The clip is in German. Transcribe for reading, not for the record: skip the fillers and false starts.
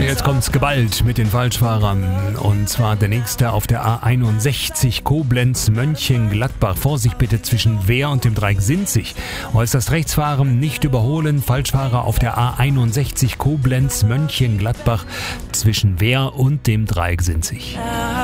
Jetzt kommt's geballt mit den Falschfahrern. Und zwar der nächste auf der A61 Koblenz-Mönchengladbach. Vorsicht bitte zwischen Wehr und dem Dreieck Sinzig. Äußerst rechts fahren, nicht überholen. Falschfahrer auf der A61 Koblenz-Mönchengladbach zwischen Wehr und dem Dreieck Sinzig.